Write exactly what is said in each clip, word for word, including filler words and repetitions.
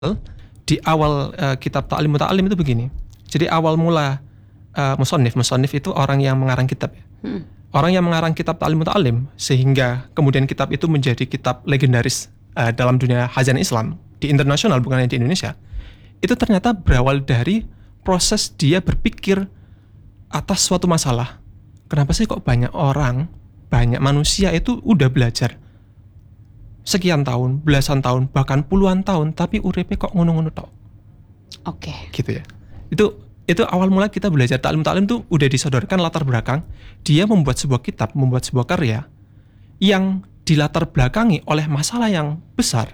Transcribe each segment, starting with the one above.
di awal uh, kitab Ta'lim Muta'allim itu begini. Jadi awal mula uh, musannif, musannif itu orang yang mengarang kitab. Hmm. Orang yang mengarang kitab Ta'lim Muta'allim sehingga kemudian kitab itu menjadi kitab legendaris uh, dalam dunia hajaran Islam di internasional, bukan hanya di Indonesia. Itu ternyata berawal dari proses dia berpikir atas suatu masalah. Kenapa sih kok banyak orang, banyak manusia itu udah belajar sekian tahun, belasan tahun, bahkan puluhan tahun, tapi uripe kok ngono-ngono tok. Oke. Okay. Gitu ya. Itu itu awal mula kita belajar Ta'lim Ta'lim tuh udah disodorkan latar belakang dia membuat sebuah kitab, membuat sebuah karya yang dilatar belakangi oleh masalah yang besar.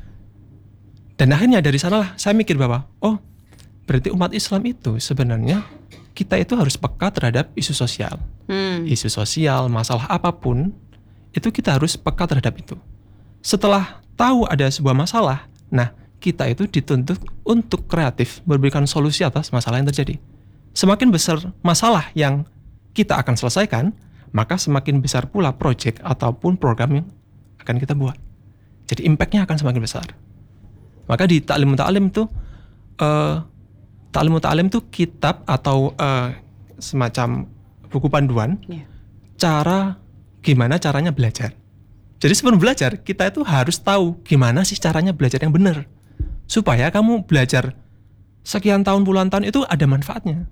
Dan akhirnya dari sanalah saya mikir bahwa oh, berarti umat Islam itu sebenarnya kita itu harus peka terhadap isu sosial. Hmm. Isu sosial, masalah apapun, itu kita harus peka terhadap itu. Setelah tahu ada sebuah masalah, nah kita itu dituntut untuk kreatif memberikan solusi atas masalah yang terjadi. Semakin besar masalah yang kita akan selesaikan, maka semakin besar pula proyek ataupun program yang akan kita buat. Jadi impact-nya akan semakin besar. Maka di Ta'lim Muta'allim itu, uh, Ta'lim Muta'allim itu kitab atau uh, semacam buku panduan, yeah. cara gimana caranya belajar. Jadi sebelum belajar, kita itu harus tahu gimana sih caranya belajar yang benar. Supaya kamu belajar sekian tahun, puluhan tahun itu ada manfaatnya.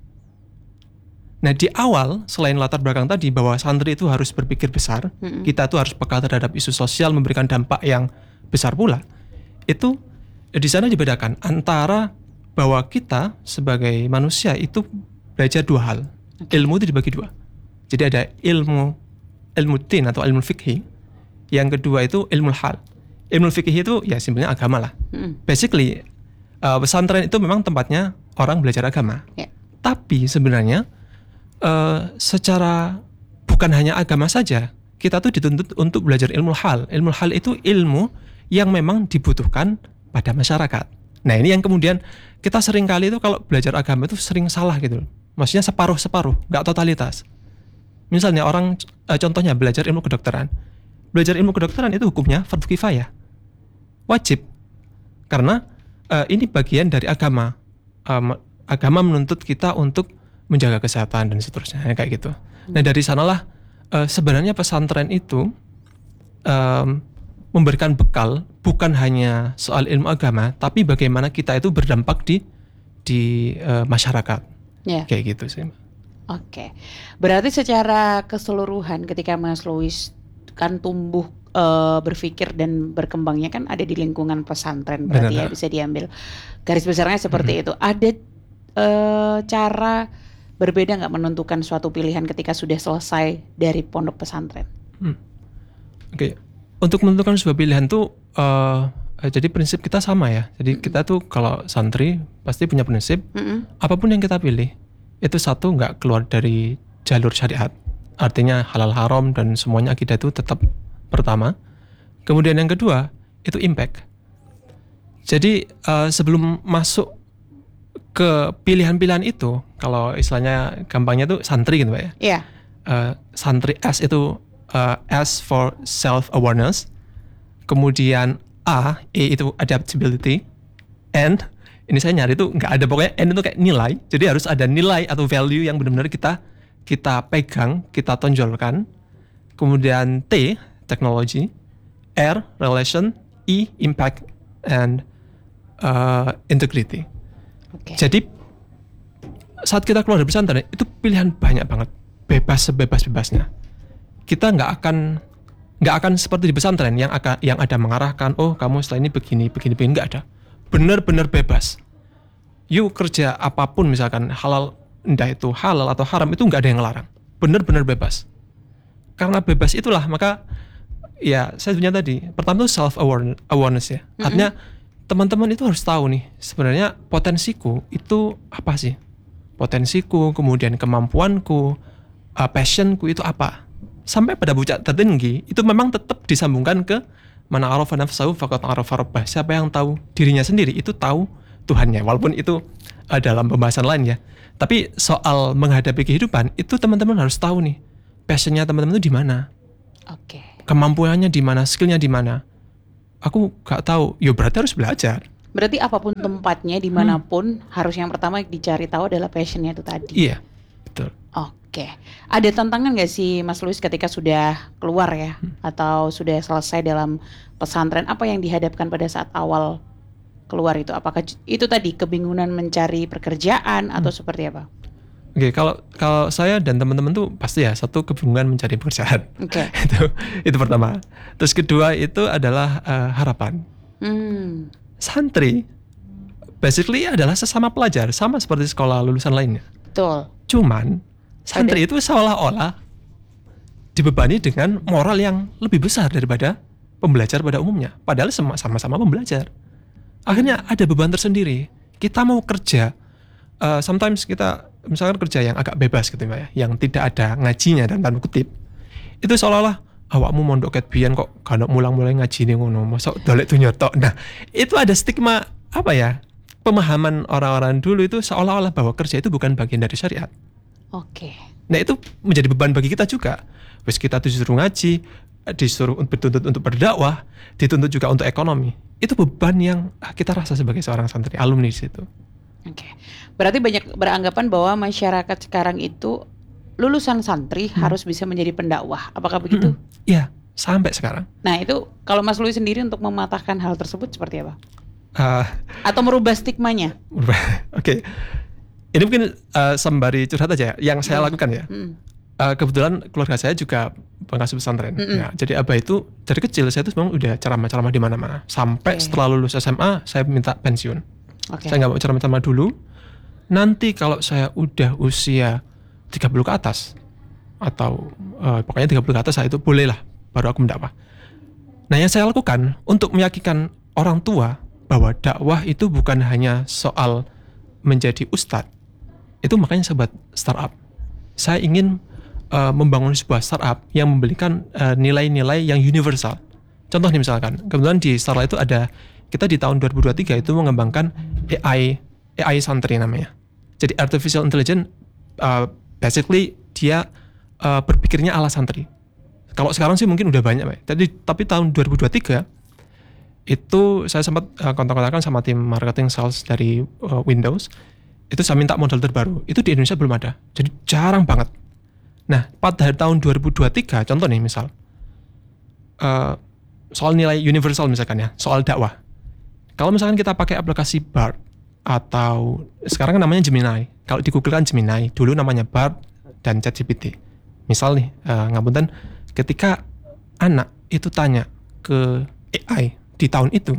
Nah di awal, selain latar belakang tadi bahwa santri itu harus berpikir besar, mm-hmm. kita tuh harus peka terhadap isu sosial, memberikan dampak yang besar pula. Itu di sana dibedakan antara bahwa kita sebagai manusia itu belajar dua hal. Okay. Ilmu itu dibagi dua. Jadi ada ilmu ilmu din atau ilmu fikih. Yang kedua itu ilmu hal. Ilmu fikih itu ya simpelnya agama lah. Hmm. Basically uh, pesantren itu memang tempatnya orang belajar agama. Yeah. Tapi sebenarnya uh, secara bukan hanya agama saja, kita tuh dituntut untuk belajar ilmu hal. Ilmu hal itu ilmu yang memang dibutuhkan pada masyarakat. Nah ini yang kemudian kita sering kali itu kalau belajar agama itu sering salah gitu. Maksudnya separuh-separuh, nggak totalitas. Misalnya orang uh, contohnya belajar ilmu kedokteran. Belajar ilmu kedokteran itu hukumnya fardhu kifayah. Wajib. Karena uh, ini bagian dari agama. Um, agama menuntut kita untuk menjaga kesehatan dan seterusnya kayak gitu. Hmm. Nah dari sanalah uh, sebenarnya pesantren itu um, memberikan bekal bukan hanya soal ilmu agama, tapi bagaimana kita itu berdampak di di uh, masyarakat. Yeah. Kayak gitu sih. Oke. Okay. Berarti secara keseluruhan ketika Mas Louis kan tumbuh uh, berpikir dan berkembangnya kan ada di lingkungan pesantren berarti Benar. ya bisa diambil garis besarnya seperti hmm. itu. Ada uh, cara berbeda nggak menentukan suatu pilihan ketika sudah selesai dari pondok pesantren? Hmm. Oke, okay. Untuk menentukan sebuah pilihan tuh uh, jadi prinsip kita sama ya. Jadi hmm. kita tuh kalau santri pasti punya prinsip hmm. apapun yang kita pilih itu satu nggak keluar dari jalur syariat. Artinya halal haram dan semuanya akidah itu tetap pertama. Kemudian yang kedua itu impact. Jadi uh, sebelum masuk ke pilihan-pilihan itu, kalau istilahnya gampangnya tuh santri gitu Pak ya. Iya. Yeah. Uh, santri S itu uh, S for self awareness. Kemudian A, E itu adaptability. N, ini saya nyari tuh nggak ada, pokoknya N itu kayak nilai. Jadi harus ada nilai atau value yang benar-benar kita kita pegang, kita tonjolkan. Kemudian T, teknologi. R, relation. E, impact. And uh, integrity. Okay. Jadi saat kita keluar dari pesantren itu pilihan banyak banget, bebas sebebas-bebasnya. Kita nggak akan nggak akan seperti di pesantren yang akan yang ada mengarahkan, oh kamu setelah ini begini begini begini, nggak ada. Benar-benar bebas. Yuk kerja apapun misalkan halal, entah itu halal atau haram itu nggak ada yang ngelarang, benar-benar bebas. Karena bebas itulah maka ya saya punya tadi pertama itu self awareness ya, mm-hmm. artinya teman-teman itu harus tahu nih sebenarnya potensiku itu apa sih, potensiku kemudian kemampuanku, uh, passionku itu apa, sampai pada puncak tertinggi itu memang tetap disambungkan ke mana arafa nafsahu faqad arafa rabbah, siapa yang tahu dirinya sendiri itu tahu Tuhannya, walaupun itu uh, dalam pembahasan lain ya. Tapi soal menghadapi kehidupan itu teman-teman harus tahu nih passionnya teman-teman itu di mana, okay. kemampuannya di mana, skillnya di mana. Aku gak tahu, ya berarti harus belajar. Berarti apapun tempatnya, dimanapun, hmm. harus yang pertama dicari tahu adalah passionnya itu tadi. Iya, betul. Oke, ada tantangan nggak sih Mas Louis ketika sudah keluar ya, hmm. atau sudah selesai dalam pesantren? Apa yang dihadapkan pada saat awal keluar itu? Apakah itu tadi kebingungan mencari pekerjaan atau hmm. seperti apa? Oke, kalau kalau saya dan teman-teman tuh pasti ya satu kebingungan mencari pekerjaan. Oke. itu itu pertama. Terus kedua itu adalah uh, harapan. Hmm. Santri basically adalah sesama pelajar, sama seperti sekolah lulusan lainnya. Betul. Cuman santri Ada. itu seolah-olah dibebani dengan moral yang lebih besar daripada pembelajar pada umumnya. Padahal sama-sama pembelajar. Akhirnya ada beban tersendiri. Kita mau kerja, uh, sometimes kita misalkan kerja yang agak bebas gitu ya, yang tidak ada ngajinya dan tanda kutip. Itu seolah-olah awakmu mondok ket biyen kok gak mulang-mulang ngaji ning ngono, mosok dolek dunya tok. Nah, itu ada stigma apa ya? Pemahaman orang-orang dulu itu seolah-olah bahwa kerja itu bukan bagian dari syariat. Oke. Nah, itu menjadi beban bagi kita juga. Wes kita disuruh ngaji, disuruh dituntut untuk berdakwah, dituntut juga untuk ekonomi. Itu beban yang kita rasa sebagai seorang santri alumni di situ. Oke. Berarti banyak beranggapan bahwa masyarakat sekarang itu lulusan santri hmm. harus bisa menjadi pendakwah. Apakah begitu? Iya, hmm. sampai sekarang. Nah, itu kalau Mas Louis sendiri untuk mematahkan hal tersebut seperti apa? Uh, Atau merubah stigmanya? Oke. Okay. Ini mungkin uh, sembari curhat aja ya, yang saya hmm. lakukan ya. Hmm. Uh, kebetulan keluarga saya juga pengasuh pesantren. Hmm. Ya, jadi Abah itu dari kecil saya itu memang udah ceramah-ceramah di mana-mana. Sampai okay. setelah lulus S M A saya minta pensiun. Okay. Saya nggak mau ceramah-ceramah dulu. Nanti kalau saya udah usia tiga puluh ke atas atau uh, pokoknya tiga puluh ke atas, saya itu bolehlah baru aku mendakwah. Nah, yang saya lakukan untuk meyakinkan orang tua bahwa dakwah itu bukan hanya soal menjadi ustadz. Itu makanya saya buat startup. Saya ingin uh, membangun sebuah startup yang memberikan uh, nilai-nilai yang universal. Contoh nih misalkan, kebetulan di startup itu ada, kita di tahun dua ribu dua puluh tiga itu mengembangkan A I A I santri namanya. Jadi artificial intelligence uh, basically dia uh, berpikirnya ala santri. Kalau sekarang sih mungkin udah banyak, Pak. Jadi tapi tahun dua ribu dua puluh tiga itu saya sempat uh, kontak-kontakan sama tim marketing sales dari uh, Windows. Itu saya minta model terbaru. Itu di Indonesia belum ada. Jadi jarang banget. Nah, pada tahun dua ribu dua puluh tiga contoh nih misal uh, soal nilai universal misalkan ya, soal dakwah. Kalau misalkan kita pakai aplikasi Bard atau sekarang kan namanya Gemini. Kalau di Google kan Gemini, dulu namanya Bard dan ChatGPT. Misal nih, uh, ngapunten, ketika anak itu tanya ke A I di tahun itu,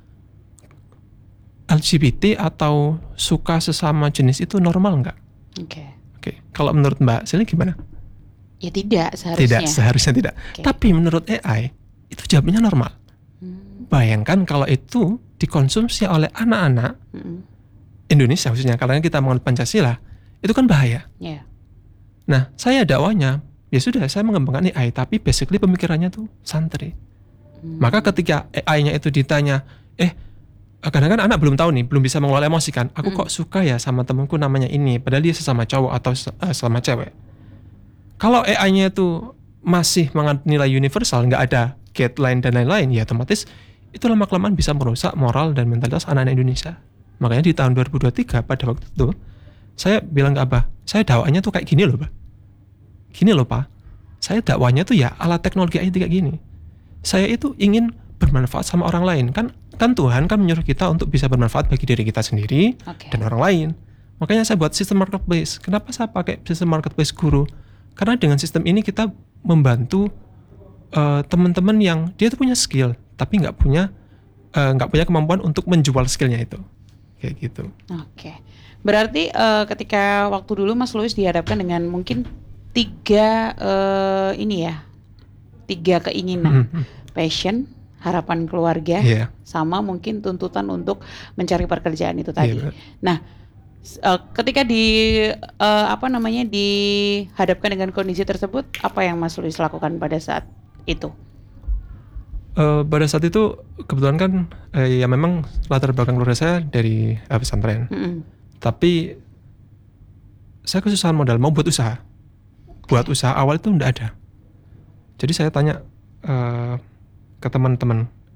L G B T atau suka sesama jenis itu normal nggak? Oke. Okay. Oke. Okay. Kalau menurut Mbak Sili gimana? Ya tidak seharusnya. Tidak, seharusnya tidak. Okay. Tapi menurut A I itu jawabnya normal. Hmm. Bayangkan kalau itu dikonsumsi oleh anak-anak hmm. Indonesia khususnya, karena kita menganut Pancasila, itu kan bahaya. Yeah. Nah, saya dakwahnya, ya sudah, saya mengembangkan A I, tapi basically pemikirannya tuh santri. Hmm. Maka ketika A I-nya itu ditanya, eh, kadang-kadang anak belum tahu nih, belum bisa mengelola emosi kan, aku hmm. kok suka ya sama temanku namanya ini, padahal dia sesama cowok atau uh, sesama cewek. Kalau A I-nya itu masih menganut nilai universal, nggak ada guideline dan lain-lain, ya otomatis itu lama-kelamaan bisa merusak moral dan mentalitas anak-anak Indonesia. Makanya di tahun dua ribu dua puluh tiga pada waktu itu, saya bilang ke Abah, saya dakwahnya tuh kayak gini loh, Pak. Gini loh, Pak. Saya dakwahnya tuh ya alat teknologi I T kayak gini. Saya itu ingin bermanfaat sama orang lain. Kan kan Tuhan kan menyuruh kita untuk bisa bermanfaat bagi diri kita sendiri okay. dan orang lain. Makanya saya buat sistem marketplace. Kenapa saya pakai sistem marketplace guru? Karena dengan sistem ini kita membantu uh, teman-teman yang dia tuh punya skill tapi nggak punya uh, nggak punya kemampuan untuk menjual skillnya itu. Kayak gitu. Oke. Okay. Berarti uh, ketika waktu dulu Mas Louis dihadapkan dengan mungkin tiga uh, ini ya, tiga keinginan, mm-hmm. passion, harapan keluarga, yeah. sama mungkin tuntutan untuk mencari pekerjaan itu tadi. Yeah, nah, uh, ketika di uh, apa namanya dihadapkan dengan kondisi tersebut, apa yang Mas Louis lakukan pada saat itu? Uh, pada saat itu kebetulan kan uh, ya memang latar belakang keluarga saya dari uh, pesantren, mm-hmm. tapi saya kesusahan modal mau buat usaha. Buat usaha awal itu enggak ada. Jadi saya tanya uh, ke teman-teman,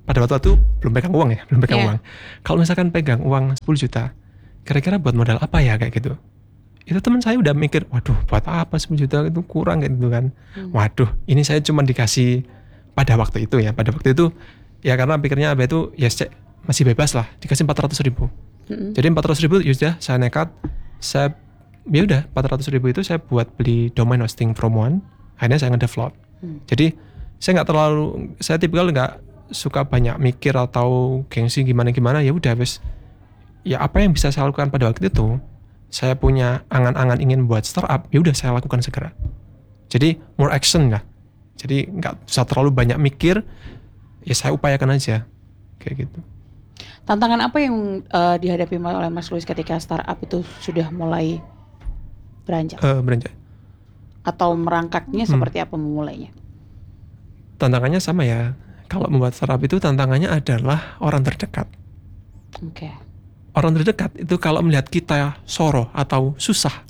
pada waktu itu belum pegang uang ya, belum pegang Iya. uang. Kalau misalkan pegang uang sepuluh juta, kira-kira buat modal apa ya kayak gitu. Itu teman saya udah mikir, waduh buat apa sepuluh juta itu kurang kayak gitu kan. Hmm. Waduh, ini saya cuma dikasih pada waktu itu ya, pada waktu itu ya karena pikirnya apa itu ya cek, masih bebas lah, dikasih empat ratus ribu. Mm-mm. Jadi empat ratus ribu ya sudah saya nekat, saya ya udah empat ratus ribu itu saya buat beli domain hosting promoan, akhirnya saya ngedevelop. Hmm. Jadi saya nggak terlalu, saya tipikal nggak suka banyak mikir atau gengsi gimana-gimana, ya udah wes. Ya apa yang bisa saya lakukan pada waktu itu, saya punya angan-angan ingin buat startup, ya udah saya lakukan segera. Jadi more action lah. Jadi nggak usah terlalu banyak mikir, ya saya upayakan aja kayak gitu. Tantangan apa yang eh, dihadapi oleh Mas Louis ketika startup itu sudah mulai beranjak? Eh, beranjak. Atau merangkaknya Hmm. seperti apa memulainya? Tantangannya sama ya. Kalau membuat startup itu tantangannya adalah orang terdekat. Oke. Orang terdekat itu kalau melihat kita soroh atau susah,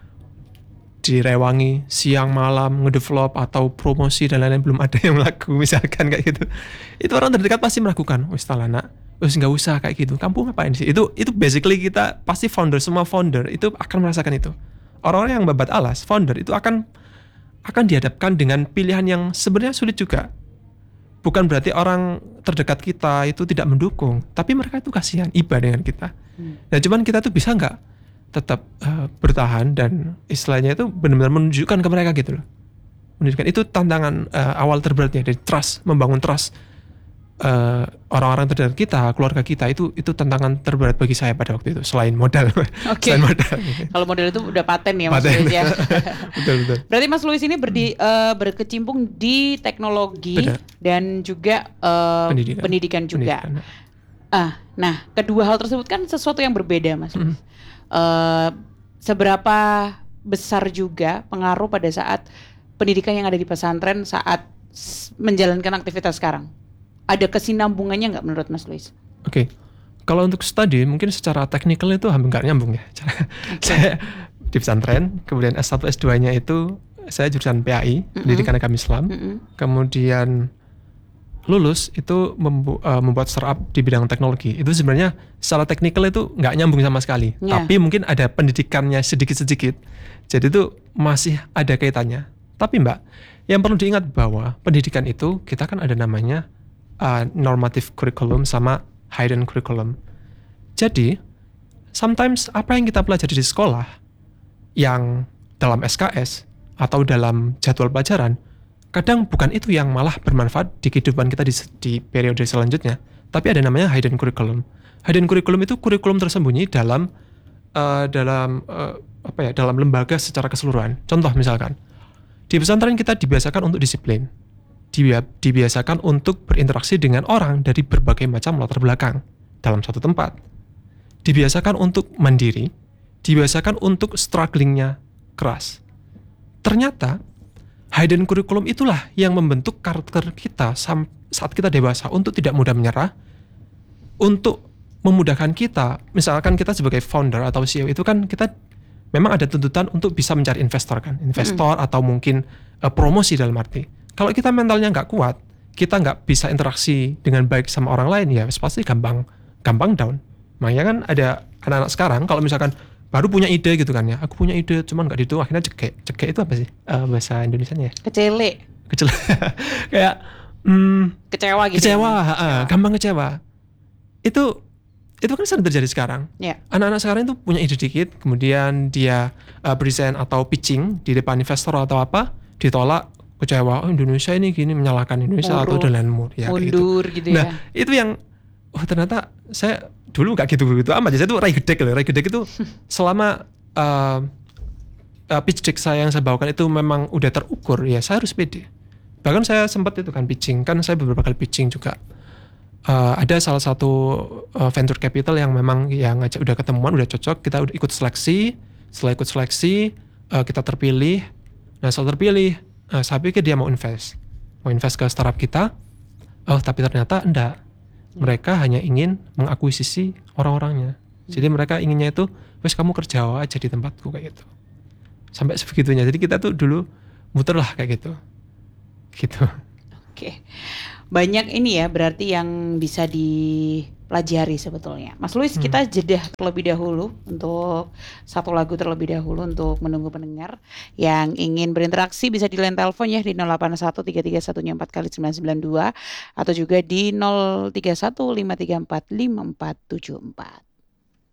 direwangi siang malam ngedevelop atau promosi dan lain-lain belum ada yang laku misalkan kayak gitu, itu orang terdekat pasti melakukan, wis talah nak, wis nggak usah kayak gitu, kamu ngapain sih, itu itu basically kita pasti founder, semua founder itu akan merasakan itu. Orang-orang yang babat alas founder itu akan akan dihadapkan dengan pilihan yang sebenarnya sulit juga. Bukan berarti orang terdekat kita itu tidak mendukung, tapi mereka itu kasihan, iba dengan kita. Hmm. Nah cuman kita tuh bisa nggak tetap uh, bertahan dan istilahnya itu benar-benar menunjukkan ke mereka gitu loh. Menunjukkan itu tantangan uh, awal terberatnya dari trust, membangun trust uh, orang-orang terdekat kita, keluarga kita, itu itu tantangan terberat bagi saya pada waktu itu selain modal. Oke. Selain modal. Kalau model itu udah paten ya Mas Paten. Louis ya. Betul betul. Berarti Mas Louis ini berdi, eh, berkecimpung di teknologi Benar. dan juga eh, Pendidikan. pendidikan juga. Pendidikan. Ah, nah kedua hal tersebut kan sesuatu yang berbeda Mas Louis. Mm. Eh, seberapa besar juga pengaruh pada saat pendidikan yang ada di pesantren saat s- menjalankan aktivitas sekarang? Ada kesinambungannya nggak menurut Mas Louis? Oke, kalau untuk studi mungkin secara teknikal itu hampir nggak nyambung ya. Saya di pesantren, kemudian S satu S dua-nya itu saya jurusan P A I, Pendidikan Agama Islam. Mm-mm. Kemudian lulus itu membu- uh, membuat startup di bidang teknologi. Itu sebenarnya secara teknikal itu nggak nyambung sama sekali. Ya. Tapi mungkin ada pendidikannya sedikit-sedikit. Jadi itu masih ada kaitannya. Tapi Mbak, yang perlu diingat bahwa pendidikan itu kita kan ada namanya uh, normative curriculum sama hidden curriculum. Jadi sometimes apa yang kita pelajari di sekolah yang dalam S K S atau dalam jadwal pelajaran kadang bukan itu yang malah bermanfaat di kehidupan kita di, di periode selanjutnya. Tapi ada namanya hidden curriculum. Hidden curriculum itu kurikulum tersembunyi dalam uh, dalam uh, apa ya, dalam lembaga secara keseluruhan. Contoh misalkan di pesantren kita dibiasakan untuk disiplin, Dibia- dibiasakan untuk berinteraksi dengan orang dari berbagai macam latar belakang dalam satu tempat. Dibiasakan untuk mandiri, dibiasakan untuk strugglingnya keras. Ternyata hidden curriculum itulah yang membentuk karakter kita sam- saat kita dewasa untuk tidak mudah menyerah, untuk memudahkan kita. Misalkan kita sebagai founder atau C E O itu kan kita memang ada tuntutan untuk bisa mencari investor kan, investor atau mungkin uh, promosi dalam arti. Kalau kita mentalnya nggak kuat, kita nggak bisa interaksi dengan baik sama orang lain, ya pasti gampang gampang down. Makanya kan ada anak-anak sekarang kalau misalkan baru punya ide gitu kan ya, aku punya ide cuman nggak dihitung, akhirnya cekek. Cekek itu apa sih uh, bahasa Indonesianya ya? Kecele, Kecil. Kayak hmm, kecewa gitu. kecewa, ya? ha, gampang kecewa. Itu itu kan sering terjadi sekarang. Ya. Anak-anak sekarang itu punya ide dikit, kemudian dia uh, present atau pitching di depan investor atau apa, ditolak, kecewa. Oh Indonesia ini gini, menyalahkan Indonesia atau Murung, dan lain-lain ya, kayak gitu. mundur gitu, Nah ya. itu yang, oh ternyata saya dulu nggak gitu-gitu amat. Saya tuh rai gedek loh, rai gedek itu selama uh, uh, pitch deck saya yang saya bawakan itu memang udah terukur, ya saya harus pede. Bahkan saya sempat itu kan pitching, kan saya beberapa kali pitching juga. Uh, ada salah satu uh, venture capital yang memang yang ngajak udah ketemuan, udah cocok, kita udah ikut seleksi. Setelah ikut seleksi, uh, kita terpilih. Nah setelah terpilih, uh, saya pikir dia mau invest, mau invest ke startup kita. Oh tapi ternyata enggak. Mereka hanya ingin mengakuisisi orang-orangnya. Jadi mereka inginnya itu, wes kamu kerja aja di tempatku kayak gitu. Sampai sebegitunya. Jadi kita tuh dulu muter lah kayak gitu. Gitu. Oke. Banyak ini ya berarti yang bisa dipelajari sebetulnya. Mas Luis, Hmm. kita jeda terlebih dahulu untuk satu lagu terlebih dahulu untuk menunggu pendengar yang ingin berinteraksi bisa di line telepon ya di nol delapan satu tiga tiga satu empat kali sembilan sembilan dua atau juga di nol tiga satu lima tiga empat lima empat tujuh empat.